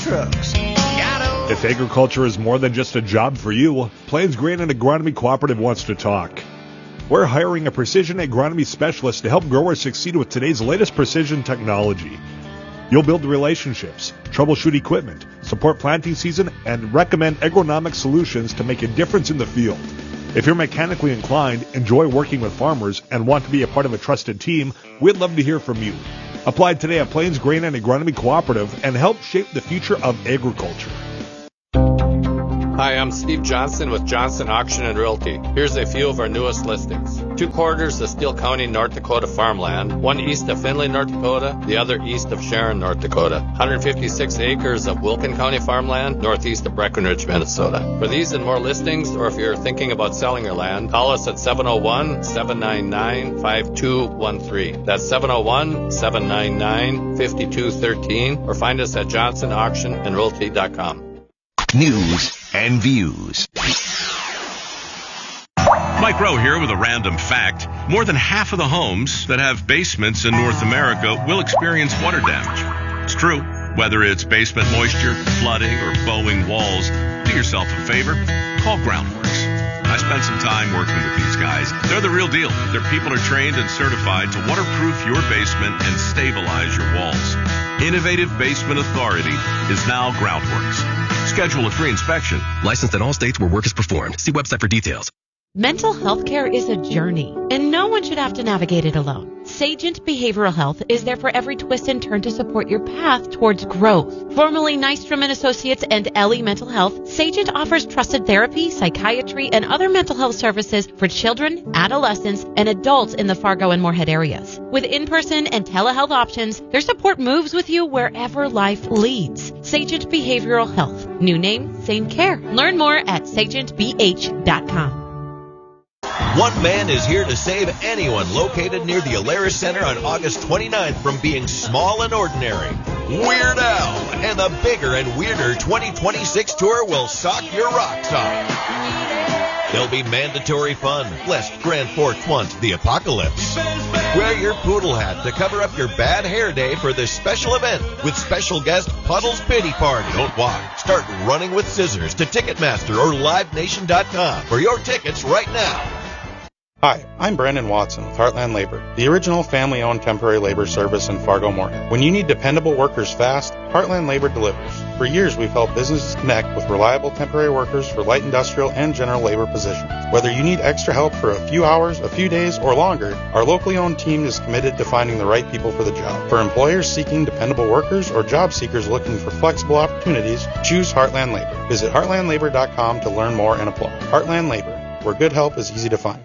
trucks. If agriculture is more than just a job for you, Plains Grain and Agronomy Cooperative wants to talk. We're hiring a precision agronomy specialist to help growers succeed with today's latest precision technology. You'll build relationships, troubleshoot equipment, support planting season, and recommend agronomic solutions to make a difference in the field. If you're mechanically inclined, enjoy working with farmers, and want to be a part of a trusted team, we'd love to hear from you. Apply today at Plains Grain and Agronomy Cooperative and help shape the future of agriculture. Hi, I'm Steve Johnson with Johnson Auction and Realty. Here's a few of our newest listings. 2 quarters of Steele County, North Dakota farmland, one east of Findlay, North Dakota, the other east of Sharon, North Dakota. 156 acres of Wilkin County farmland, northeast of Breckenridge, Minnesota. For these and more listings, or if you're thinking about selling your land, call us at 701-799-5213. That's 701-799-5213, or find us at johnsonauctionandrealty.com. News and views. Mike Rowe here with a random fact. More than half of the homes that have basements in North America will experience water damage. It's true. Whether it's basement moisture, flooding, or bowing walls, do yourself a favor. Call Groundworks. I spent some time working with these guys. They're the real deal. Their people are trained and certified to waterproof your basement and stabilize your walls. Innovative Basement Authority is now Groundworks. Schedule a free inspection. Licensed in all states where work is performed. See website for details. Mental health care is a journey, and no one should have to navigate it alone. Sagent Behavioral Health is there for every twist and turn to support your path towards growth. Formerly Nystrom & Associates and Ellie Mental Health, Sagent offers trusted therapy, psychiatry, and other mental health services for children, adolescents, and adults in the Fargo and Moorhead areas. With in-person and telehealth options, their support moves with you wherever life leads. Sagent Behavioral Health. New name, same care. Learn more at sagentbh.com. One man is here to save anyone located near the Alaris Center on August 29th from being small and ordinary. Weird Al and the bigger and weirder 2026 tour will sock your rocks off. There'll be mandatory fun, lest Grand Fortunt the apocalypse. Wear your poodle hat to cover up your bad hair day for this special event with special guest Puddle's Pity Party. Don't walk. Start running with scissors to Ticketmaster or LiveNation.com for your tickets right now. Hi, I'm Brandon Watson with Heartland Labor, the original family-owned temporary labor service in Fargo-Moorhead. When you need dependable workers fast, Heartland Labor delivers. For years, we've helped businesses connect with reliable temporary workers for light industrial and general labor positions. Whether you need extra help for a few hours, a few days, or longer, our locally owned team is committed to finding the right people for the job. For employers seeking dependable workers or job seekers looking for flexible opportunities, choose Heartland Labor. Visit heartlandlabor.com to learn more and apply. Heartland Labor, where good help is easy to find.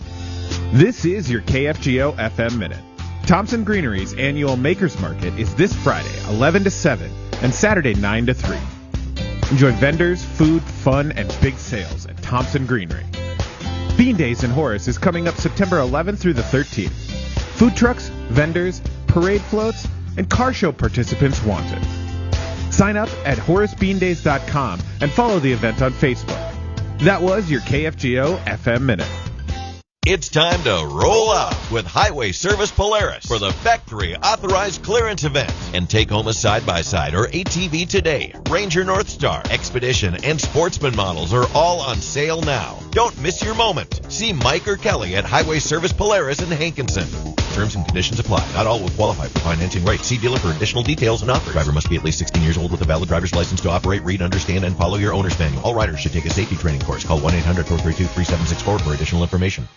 This is your KFGO FM Minute. Thompson Greenery's annual Makers Market is this Friday, 11 to 7, and Saturday, 9 to 3. Enjoy vendors, food, fun, and big sales at Thompson Greenery. Bean Days in Horace is coming up September 11th through the 13th. Food trucks, vendors, parade floats, and car show participants wanted. Sign up at HoraceBeanDays.com and follow the event on Facebook. That was your KFGO FM Minute. It's time to roll out with Highway Service Polaris for the Factory Authorized Clearance event and take home a side-by-side or ATV today. Ranger Northstar, Expedition, and Sportsman models are all on sale now. Don't miss your moment. See Mike or Kelly at Highway Service Polaris in Hankinson. Terms and conditions apply. Not all will qualify for financing rates. See dealer for additional details and offers. Driver must be at least 16 years old with a valid driver's license to operate, read, understand, and follow your owner's manual. All riders should take a safety training course. Call 1-800-432-3764 for additional information.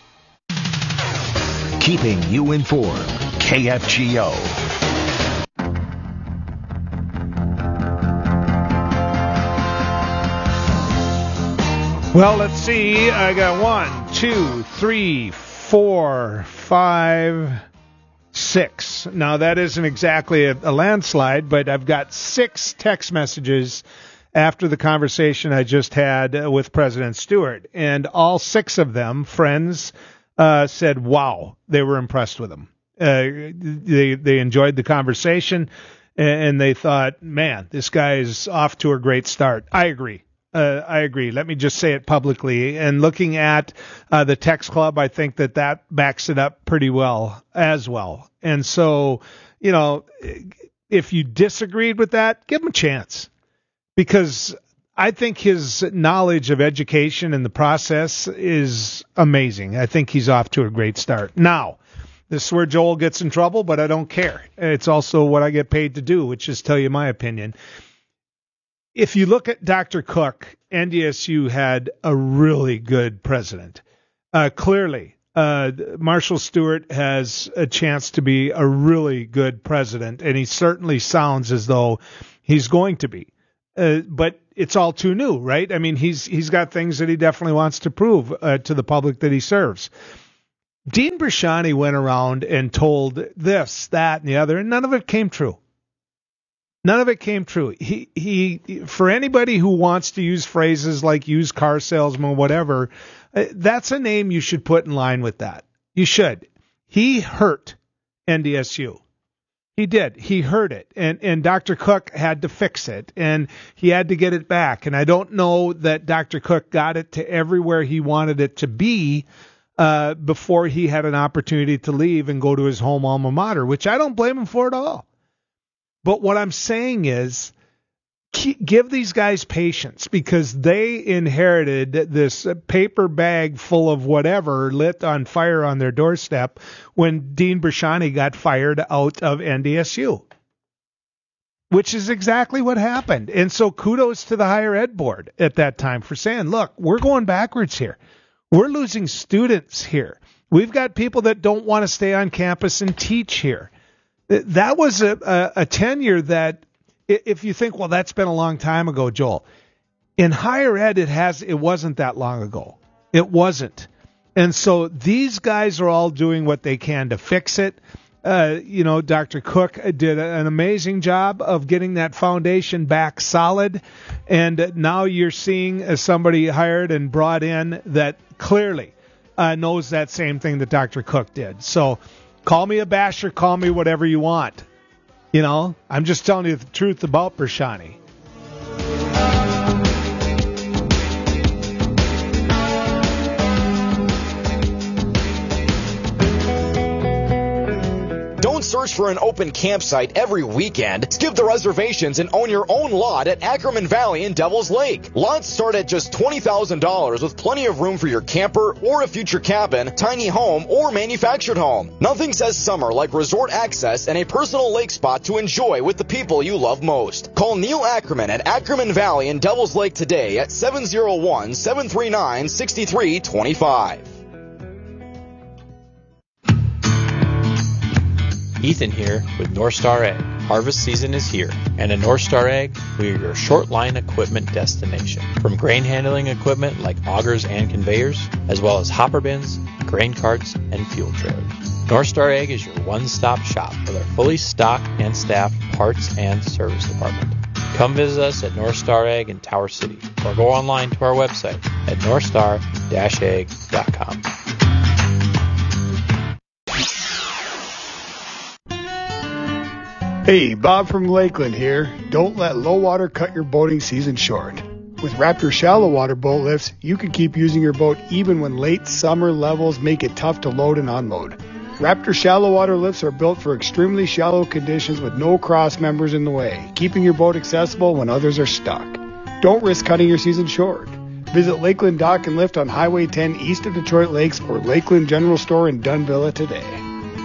Keeping you informed. KFGO. Well, let's see. I got 1, 2, 3, 4, 5, 6. Now, that isn't exactly a landslide, but I've got 6 text messages after the conversation I just had with President Stewart. And all 6 of them, friends, said, wow, they were impressed with him. They enjoyed the conversation, and they thought, man, this guy is off to a great start. I agree. Let me just say it publicly. And looking at the text club, I think that backs it up pretty well as well. And so, you know, if you disagreed with that, give him a chance. because I think his knowledge of education and the process is amazing. I think he's off to a great start. Now, this is where Joel gets in trouble, but I don't care. It's also what I get paid to do, which is tell you my opinion. If you look at Dr. Cook, NDSU had a really good president. Clearly, Marshall Stewart has a chance to be a really good president, and he certainly sounds as though he's going to be. But it's all too new, right? I mean, he's got things that he definitely wants to prove to the public that he serves. Dean Brashani went around and told this, that, and the other, and none of it came true. None of it came true. He for anybody who wants to use phrases like used car salesman, whatever, that's a name you should put in line with that. You should. He hurt NDSU. He did. He hurt it. And Dr. Cook had to fix it. And he had to get it back. And I don't know that Dr. Cook got it to everywhere he wanted it to be before he had an opportunity to leave and go to his home alma mater, which I don't blame him for at all. But what I'm saying is, give these guys patience, because they inherited this paper bag full of whatever lit on fire on their doorstep when Dean Brashani got fired out of NDSU, which is exactly what happened. And so kudos to the higher ed board at that time for saying, look, we're going backwards here. We're losing students here. We've got people that don't want to stay on campus and teach here. That was a tenure that, if you think, well, that's been a long time ago, Joel. In higher ed, it wasn't that long ago. It wasn't. And so these guys are all doing what they can to fix it. Dr. Cook did an amazing job of getting that foundation back solid. And now you're seeing somebody hired and brought in that clearly knows that same thing that Dr. Cook did. So call me a basher, call me whatever you want. I'm just telling you the truth about Brashani. Don't search for an open campsite every weekend. Skip the reservations and own your own lot at Ackerman Valley in Devil's Lake. Lots start at just $20,000 with plenty of room for your camper or a future cabin, tiny home, or manufactured home. Nothing says summer like resort access and a personal lake spot to enjoy with the people you love most. Call Neil Ackerman at Ackerman Valley in Devil's Lake today at 701-739-6325. Ethan here with North Star Ag. Harvest season is here, and at North Star Ag, we are your short line equipment destination. From grain handling equipment like augers and conveyors, as well as hopper bins, grain carts, and fuel trailers. North Star Ag is your one-stop shop with our fully stocked and staffed parts and service department. Come visit us at North Star Ag in Tower City, or go online to our website at northstar-ag.com. Hey, Bob from Lakeland here. Don't let low water cut your boating season short. With Raptor shallow water boat lifts, you can keep using your boat even when late summer levels make it tough to load and unload. Raptor shallow water lifts are built for extremely shallow conditions with no cross members in the way, keeping your boat accessible when others are stuck. Don't risk cutting your season short. Visit Lakeland Dock and Lift on Highway 10 east of Detroit Lakes or Lakeland General Store in Dunvilla today.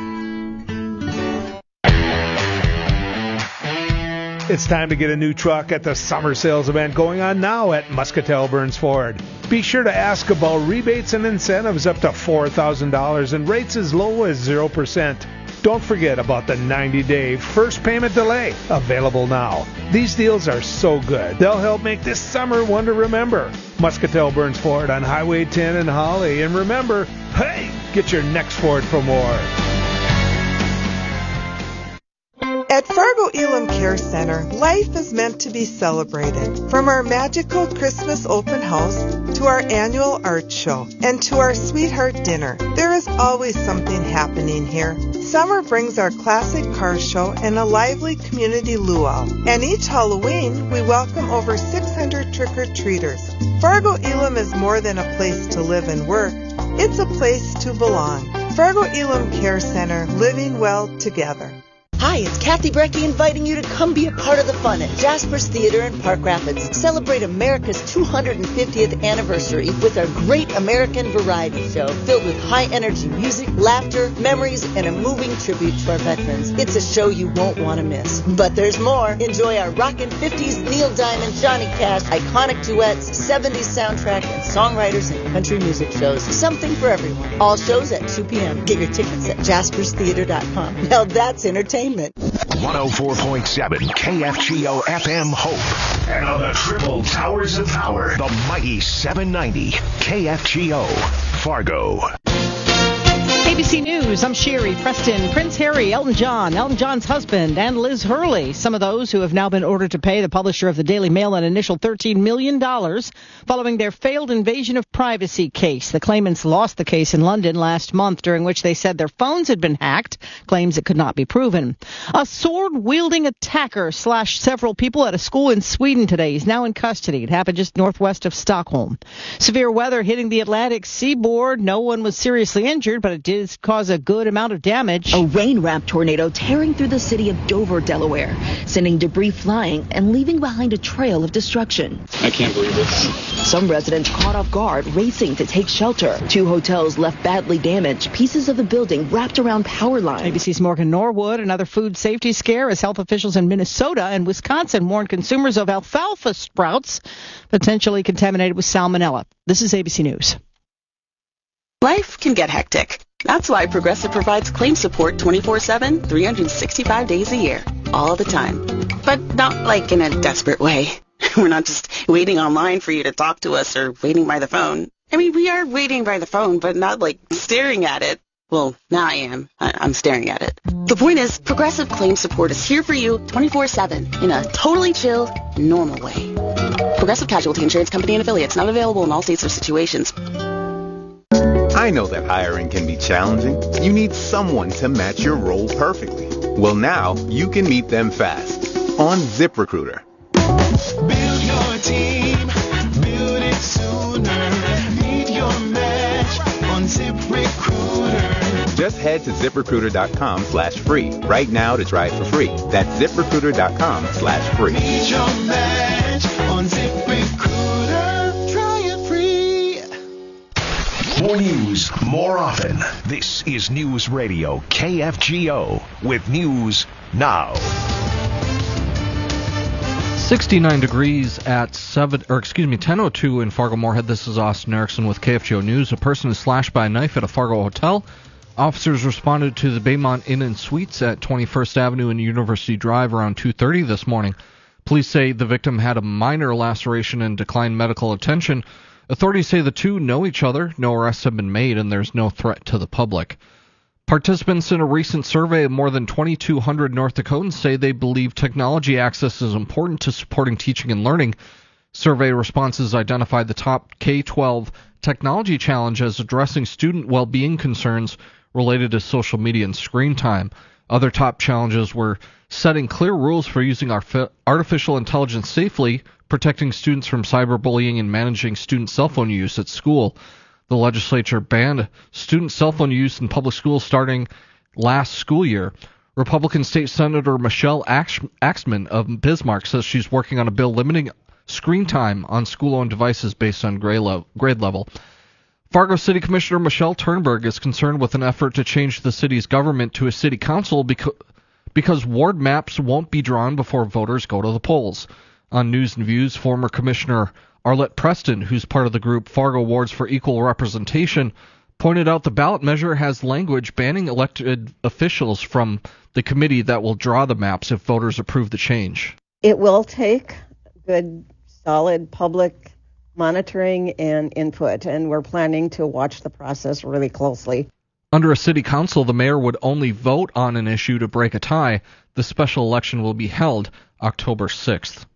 It's time to get a new truck at the summer sales event going on now at Muscatel Burns Ford. Be sure to ask about rebates and incentives up to $4,000 and rates as low as 0%. Don't forget about the 90-day first payment delay, available now. These deals are so good, they'll help make this summer one to remember. Muscatel Burns Ford on Highway 10 in Holly. And remember, hey, get your next Ford for more. At Fargo Elam Care Center, life is meant to be celebrated. From our magical Christmas open house to our annual art show and to our sweetheart dinner, there is always something happening here. Summer brings our classic car show and a lively community luau. And each Halloween, we welcome over 600 trick-or-treaters. Fargo Elam is more than a place to live and work. It's a place to belong. Fargo Elam Care Center, living well together. Hi, it's Kathy Brecky inviting you to come be a part of the fun at Jasper's Theater in Park Rapids. Celebrate America's 250th anniversary with our Great American Variety Show filled with high-energy music, laughter, memories, and a moving tribute to our veterans. It's a show you won't want to miss. But there's more. Enjoy our rockin' 50s, Neil Diamond, Johnny Cash, iconic duets, 70s soundtrack, and songwriters and country music shows. Something for everyone. All shows at 2 p.m. Get your tickets at jasperstheater.com. Now that's entertainment. 104.7 KFGO FM Hope. And on the triple towers of power, the mighty 790 KFGO Fargo. ABC News, I'm Sherry Preston. Prince Harry, Elton John's husband, and Liz Hurley. Some of those who have now been ordered to pay the publisher of the Daily Mail an initial $13 million following their failed invasion of privacy case. The claimants lost the case in London last month, during which they said their phones had been hacked, claims it could not be proven. A sword-wielding attacker slashed several people at a school in Sweden today. He's now in custody. It happened just northwest of Stockholm. Severe weather hitting the Atlantic seaboard. No one was seriously injured, but it did cause a good amount of damage. A rain-wrapped tornado tearing through the city of Dover, Delaware, sending debris flying and leaving behind a trail of destruction. I can't believe this. Some residents caught off guard, racing to take shelter. 2 hotels left badly damaged, pieces of the building wrapped around power lines. ABC's Morgan Norwood. Another food safety scare as health officials in Minnesota and Wisconsin warn consumers of alfalfa sprouts potentially contaminated with salmonella. This is ABC News. Life can get hectic. That's why Progressive provides claim support 24/7, 365 days a year, all the time. But not like in a desperate way. We're not just waiting online for you to talk to us or waiting by the phone. I mean, we are waiting by the phone, but not like staring at it. Well, now I am. I'm staring at it. The point is, Progressive claim support is here for you 24/7 in a totally chill, normal way. Progressive Casualty Insurance Company and Affiliates, not available in all states or situations. I know that hiring can be challenging. You need someone to match your role perfectly. Well, now you can meet them fast on ZipRecruiter. Build your team, build it sooner. Meet your match on ZipRecruiter. Just head to ZipRecruiter.com/free right now to try it for free. That's ZipRecruiter.com/free. Meet your match on ZipRecruiter. Try it free. More news, more often. This is News Radio KFGO with News Now. 69 degrees at 10:02 in Fargo-Moorhead. This is Austin Erickson with KFGO News. A person is slashed by a knife at a Fargo hotel. Officers responded to the Baymont Inn and Suites at 21st Avenue and University Drive around 2:30 this morning. Police say the victim had a minor laceration and declined medical attention. Authorities say the two know each other, no arrests have been made, and there's no threat to the public. Participants in a recent survey of more than 2,200 North Dakotans say they believe technology access is important to supporting teaching and learning. Survey responses identified the top K-12 technology challenge as addressing student well-being concerns related to social media and screen time. Other top challenges were setting clear rules for using artificial intelligence safely, protecting students from cyberbullying, and managing student cell phone use at school. The legislature banned student cell phone use in public schools starting last school year. Republican State Senator Michelle Axman of Bismarck says she's working on a bill limiting screen time on school-owned devices based on grade level. Fargo City Commissioner Michelle Turnberg is concerned with an effort to change the city's government to a city council because ward maps won't be drawn before voters go to the polls. On News and Views, former Commissioner Arlette Preston, who's part of the group Fargo Wards for Equal Representation, pointed out the ballot measure has language banning elected officials from the committee that will draw the maps if voters approve the change. It will take good, solid public monitoring and input, and we're planning to watch the process really closely. Under a city council, the mayor would only vote on an issue to break a tie. The special election will be held October 6th.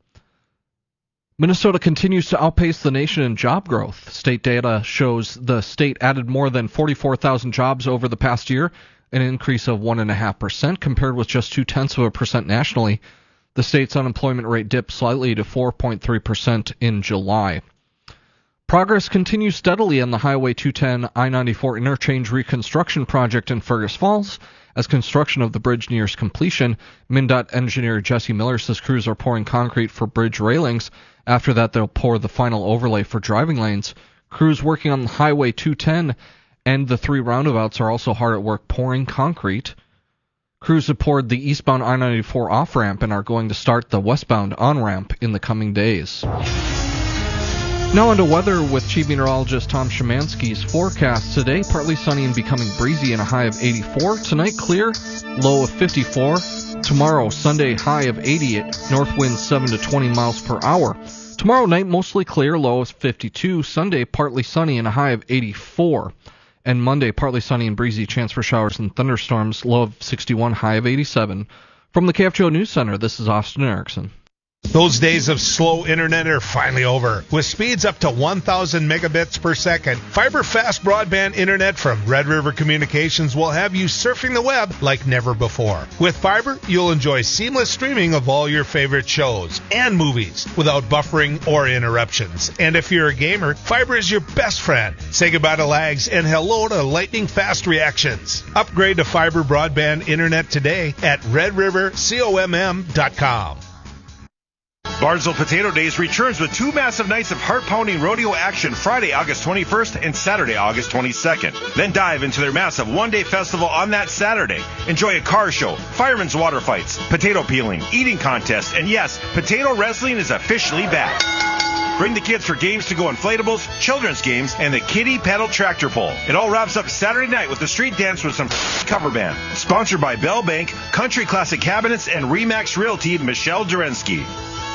Minnesota continues to outpace the nation in job growth. State data shows the state added more than 44,000 jobs over the past year, an increase of 1.5% compared with just 0.2% nationally. The state's unemployment rate dipped slightly to 4.3% in July. Progress continues steadily on the Highway 210 I-94 interchange reconstruction project in Fergus Falls. As construction of the bridge nears completion, MnDOT engineer Jesse Miller says crews are pouring concrete for bridge railings. After that, they'll pour the final overlay for driving lanes. Crews working on Highway 210 and the 3 roundabouts are also hard at work pouring concrete. Crews have poured the eastbound I-94 off-ramp and are going to start the westbound on-ramp in the coming days. Now on to weather with Chief Meteorologist Tom Szymanski's forecast. Today, partly sunny and becoming breezy and a high of 84. Tonight, clear, low of 54. Tomorrow, Sunday, high of 80, north winds 7 to 20 miles per hour. Tomorrow night, mostly clear, low of 52. Sunday, partly sunny and a high of 84. And Monday, partly sunny and breezy, chance for showers and thunderstorms, low of 61, high of 87. From the KFGO News Center, this is Austin Erickson. Those days of slow internet are finally over. With speeds up to 1,000 megabits per second, fiber fast broadband internet from Red River Communications will have you surfing the web like never before. With fiber, you'll enjoy seamless streaming of all your favorite shows and movies without buffering or interruptions. And if you're a gamer, fiber is your best friend. Say goodbye to lags and hello to lightning fast reactions. Upgrade to fiber broadband internet today at redrivercomm.com. Barnesville Potato Days returns with 2 massive nights of heart-pounding rodeo action Friday, August 21st and Saturday, August 22nd. Then dive into their massive one-day festival on that Saturday. Enjoy a car show, firemen's water fights, potato peeling, eating contest, and yes, potato wrestling is officially back. Bring the kids for games to go inflatables, children's games, and the kiddie pedal tractor pull. It all wraps up Saturday night with a street dance with some cover band. Sponsored by Bell Bank, Country Classic Cabinets, and Remax Realty, Michelle Durensky.